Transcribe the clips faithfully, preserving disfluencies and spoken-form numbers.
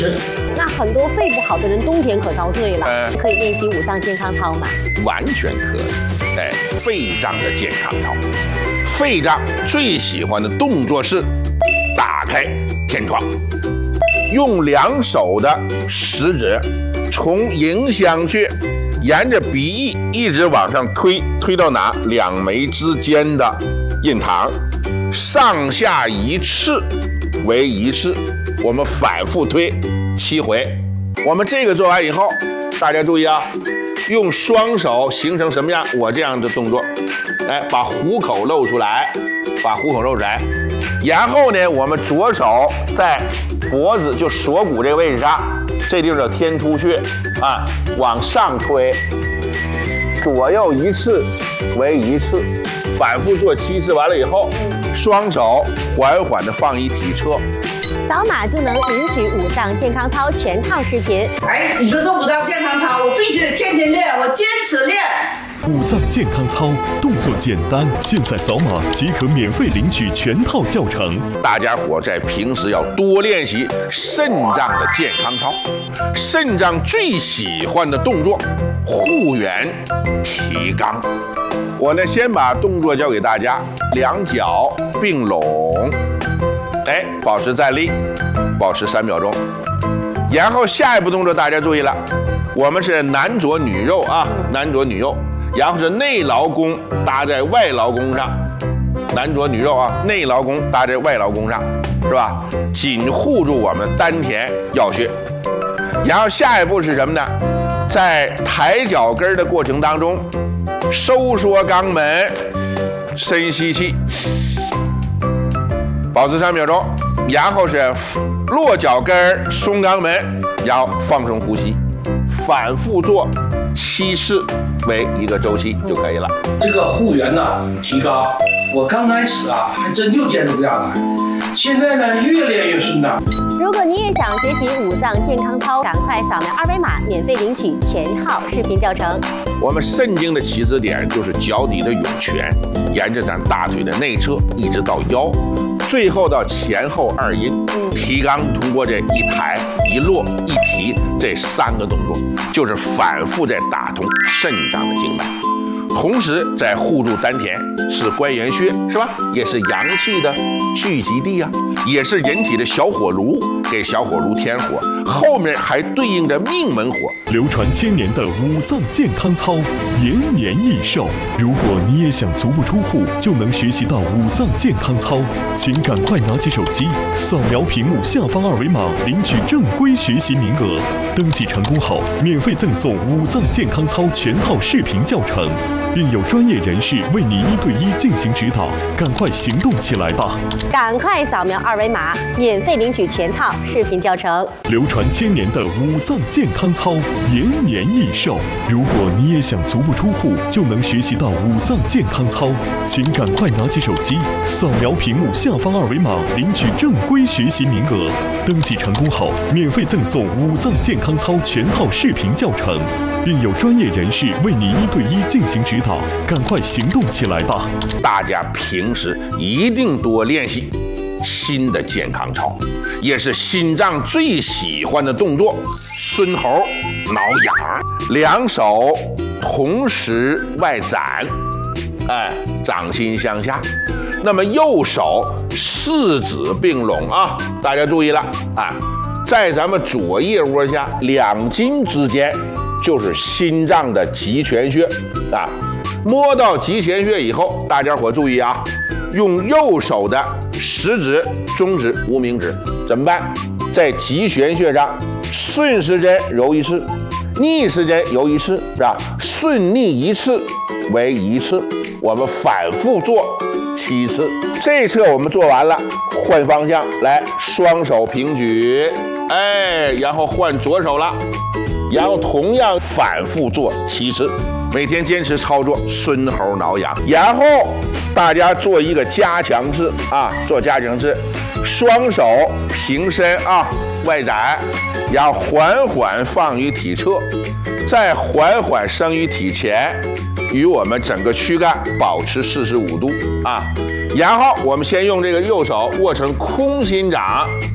置。 那很多肺不好的人冬天可遭罪了，呃、可以练习五脏健康操吗？ 完全可以。哎，肺脏的健康操，肺脏最喜欢的动作是打开天窗，用两手的食指从迎香穴沿着鼻翼一直往上推，推到哪？两眉之间的印堂，上下一次为一次，我们反复推七回。我们这个做完以后，大家注意啊，用双手形成什么样？我这样的动作，哎，把虎口露出来，把虎口露出来。然后呢，我们左手在脖子就锁骨这个位置上，这地方叫天突穴啊，往上推，左右一次为一次，反复做七次。完了以后，双手缓缓地放于体侧。 扫码就能领取五脏健康操全套视频。 哎，你说这五脏健康操，我必须得天天练，我坚持练。 五脏健康操动作简单，现在扫码即可免费领取全套教程。 大家伙在平时要多练习肾脏的健康操，肾脏最喜欢的动作护元提肛。我呢先把动作教给大家，两脚并拢。哎，保持站立，保持三秒钟。然后下一步动作大家注意了，我们是男左女右啊，男左女右，然后是内劳宫搭在外劳宫上，男左女右啊，内劳宫搭在外劳宫上，是吧？紧护住我们丹田要穴。然后下一步是什么呢？在抬脚跟的过程当中，收缩肛门，深吸气。保持三秒钟，然后是落脚跟松肛门，然后放松呼吸，反复做七次为一个周期就可以了。 这个护元呢提高，我刚开始啊还真就坚持不下来，现在呢越练越顺当。 如果你也想学习五脏健康操，赶快扫描二维码，免费领取全套视频教程。 我们肾经的起始点就是脚底的涌泉，沿着咱大腿的内侧一直到腰。最后到前后二阴，提肛通过这一抬一落一提这三个动作，就是反复在打通肾脏的经脉，同时在护住丹田，是关元穴是吧？也是阳气的聚集地啊，也是人体的小火炉，给小火炉添火，后面还对应着命门火。 流传千年的五脏健康操，延年益寿。如果你也想足不出户就能学习到五脏健康操，请赶快拿起手机，扫描屏幕下方二维码，领取正规学习名额。登记成功后，免费赠送五脏健康操全套视频教程，并有专业人士为你一对一进行指导。赶快行动起来吧！ 赶快扫描二维码，免费领取全套视频教程。 流传千年的五脏健康操，延年益寿。如果你也想足不出户就能学习到五脏健康操，请赶快拿起手机，扫描屏幕下方二维码，领取正规学习名额。登记成功后，免费赠送五脏健康操全套视频教程，并有专业人士为你一对一进行指导。赶快行动起来吧！ 大家平时一定多练习新的健康操，也是心脏最喜欢的动作孙猴挠痒，两手同时外展，哎，掌心向下。那么右手四指并拢啊，大家注意了啊，在咱们左腋窝下两筋之间就是心脏的极泉穴啊。摸到极泉穴以后，大家伙注意啊，用右手的食指、中指、无名指怎么办？在极泉穴上顺时针揉一次，逆时针揉一次，是吧？顺逆一次为一次，我们反复做七次。这侧我们做完了，换方向来，双手平举，哎，然后换左手了，然后同样反复做七次。每天坚持操作孙猴挠痒，然后大家做一个加强式啊，做加强式，双手平伸啊，外展，然后缓缓放于体侧，再缓缓升于体前，与我们整个躯干保持四十五度啊。然后我们先用这个右手握成空心掌，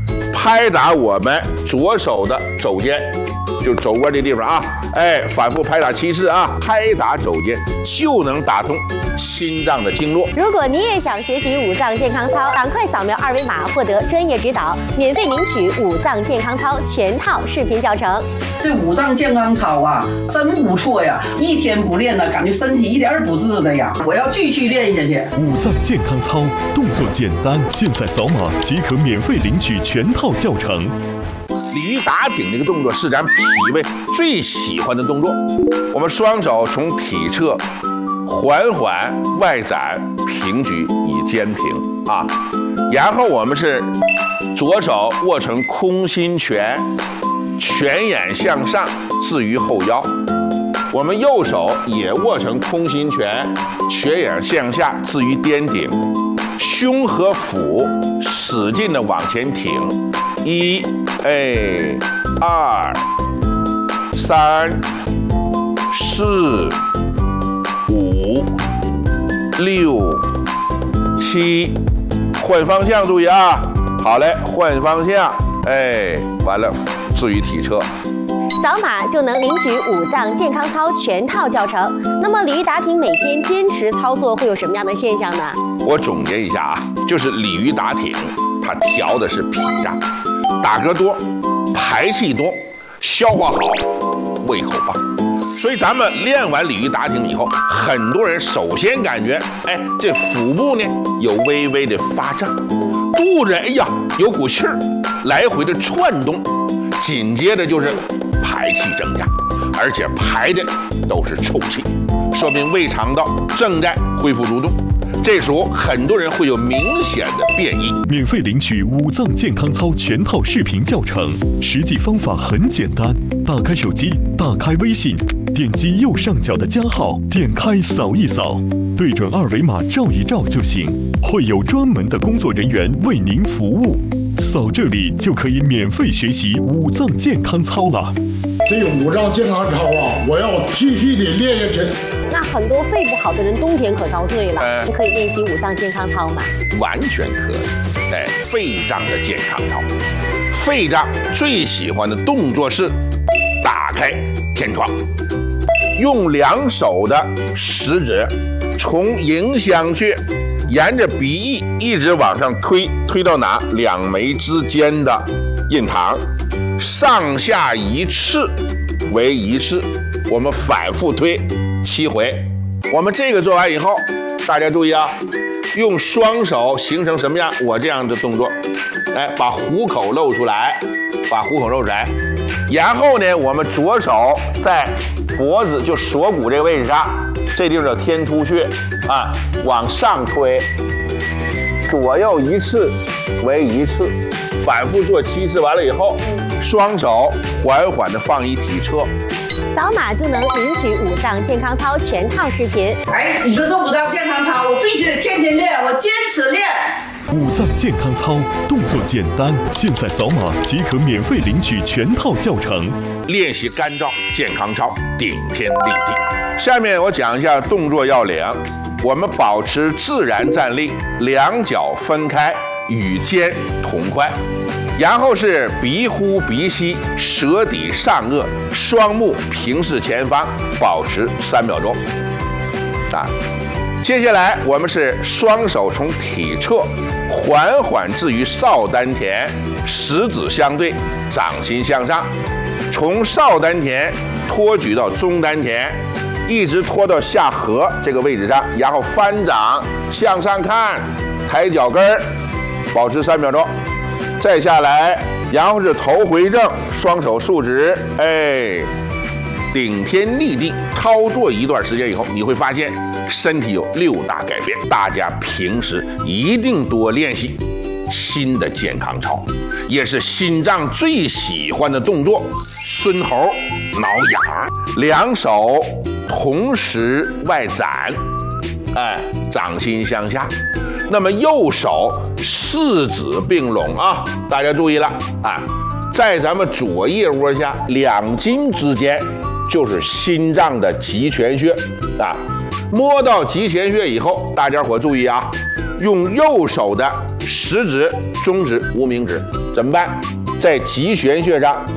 拍打我们左手的肘尖，就是肘窝这地方啊，哎，反复拍打七次啊，拍打肘尖就能打通心脏的经络。 如果你也想学习五脏健康操，赶快扫描二维码获得专业指导，免费领取五脏健康操全套视频教程。 这五脏健康操啊，真不错呀！一天不练呢，感觉身体一点儿不治的呀。我要继续练下去。 五脏健康操动作简单，现在扫码即可免费领取全套教程。 鲤鱼打挺这个动作是咱脾胃最喜欢的动作。我们双手从体侧缓缓外展平举以肩平啊，然后我们是左手握成空心拳，拳眼向上置于后腰，我们右手也握成空心拳，拳眼向下置于颠顶，胸和腹使劲的往前挺，一，哎，二，三，四，五，六，七，换方向，注意啊！好嘞，换方向，哎，完了，置于体侧。 扫码就能领取五脏健康操全套教程。那么鲤鱼打挺每天坚持操作会有什么样的现象呢？ 我总结一下啊，就是鲤鱼打挺，它调的是脾脏，打嗝多，排气多，消化好，胃口棒。所以咱们练完鲤鱼打挺以后，很多人首先感觉，哎，这腹部呢有微微的发胀，肚子哎呀有股气儿，来回的窜动，紧接着就是排气增加，而且排的都是臭气，说明胃肠道正在恢复蠕动。这时候很多人会有明显的变异。 免费领取五脏健康操全套视频教程，实际方法很简单，打开手机，打开微信，点击右上角的加号，点开扫一扫，对准二维码照一照就行，会有专门的工作人员为您服务。扫这里就可以免费学习五脏健康操了。 这个五脏健康操啊，我要继续的练下去。 那很多肺不好的人冬天可遭罪了， 呃、 你可以练习五脏健康操吗？ 完全可以。哎，肺脏的健康操，肺脏最喜欢的动作是打开天窗，用两手的食指从迎香穴沿着鼻翼一直往上推，推到哪？两眉之间的印堂，上下一次为一次，我们反复推七回。我们这个做完以后，大家注意啊，用双手形成什么样？我这样的动作，哎，把虎口露出来，把虎口露出来。然后呢，我们左手在脖子就锁骨这个位置上，这地方叫天突穴啊，往上推，左右一次为一次，反复做七次。完了以后，双手缓缓地放于体侧。 扫码就能领取五脏健康操全套视频。 哎，你说这五脏健康操，我必须得天天练，我坚持练。 五脏健康操动作简单，现在扫码即可免费领取全套教程。 练习干燥健康操，顶天立地。下面我讲一下动作要领。我们保持自然站立，两脚分开，与肩同宽。然后是鼻呼鼻吸，舌抵上颚，双目平视前方，保持三秒钟。啊，接下来我们是双手从体侧缓缓置于少丹田，食指相对，掌心向上，从少丹田托举到中丹田，一直拖到下颌这个位置上，然后翻掌向上看，抬脚跟儿，保持三秒钟。再下来，然后是头回正，双手竖直，哎，顶天立地。操作一段时间以后，你会发现身体有六大改变。大家平时一定多练习新的健康操，也是心脏最喜欢的动作——孙猴挠痒。两手同时外展，哎，掌心向下。那么右手四指并拢啊，大家注意了啊，在咱们左腋窝下两筋之间就是心脏的极泉穴啊。摸到极泉穴以后，大家伙注意啊，用右手的食指、中指、无名指怎么办？ 在极泉穴上